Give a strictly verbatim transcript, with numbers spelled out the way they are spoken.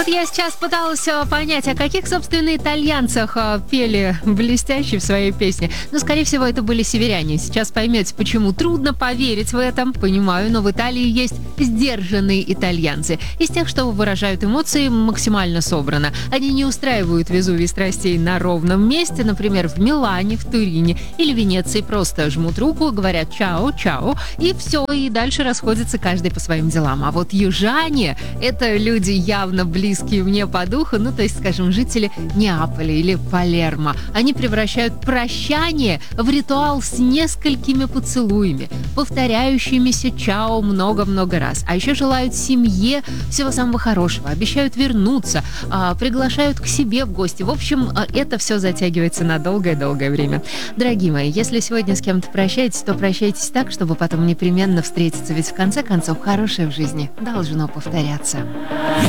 Вот я сейчас пыталась а, понять, о каких, собственно, итальянцах а, пели блестяще в своей песне. Но, скорее всего, это были северяне. Сейчас поймете, почему. Трудно поверить в этом, понимаю, но в Италии есть сдержанные итальянцы. Из тех, что выражают эмоции максимально собрано. Они не устраивают Везувий страстей на ровном месте, например, в Милане, в Турине или Венеции. Просто жмут руку, говорят «чао, чао», и все, и дальше расходятся каждый по своим делам. А вот южане — это люди явно близкие мне по духу, ну, то есть, скажем, жители Неаполя или Палермо. Они превращают прощание в ритуал с несколькими поцелуями, повторяющимися «чао» много-много раз. А еще желают семье всего самого хорошего, обещают вернуться, а, приглашают к себе в гости. В общем, это все затягивается на долгое-долгое время. Дорогие мои, если сегодня с кем-то прощаетесь, то прощайтесь так, чтобы потом непременно встретиться, ведь в конце концов хорошее в жизни должно повторяться.